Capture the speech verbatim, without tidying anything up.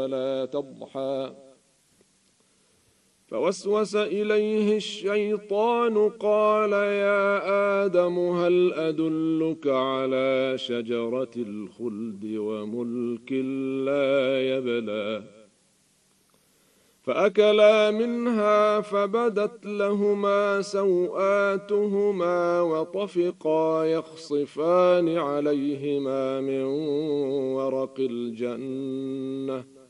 ولا تضحى فوسوس إليه الشيطان قال يا آدم هل أدلك على شجرة الخلد وملك لا يبلى فأكلا منها فبدت لهما سوآتهما وطفقا يخصفان عليهما من ورق الجنة